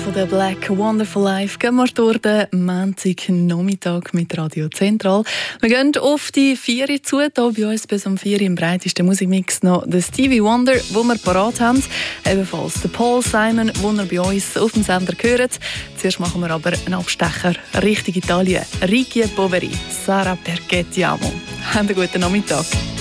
von der Black Wonderful Life gehen wir durch den Montagnachmittag mit Radio Zentral. Wir gehen auf die 4 Uhr zu. Hier bei uns bis um 4 Uhr im breitesten Musikmix noch den Stevie Wonder, den wir parat haben. Ebenfalls den Paul Simon, den ihr bei uns auf dem Sender hört. Zuerst machen wir aber einen Abstecher Richtung Italien. Ricky Poveri, Sara perché ti amo. Habt einen guten Nachmittag.